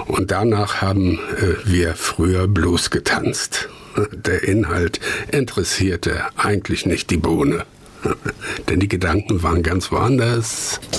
Und danach haben wir früher Blues getanzt. Der Inhalt interessierte eigentlich nicht die Bohne. Denn die Gedanken waren ganz woanders.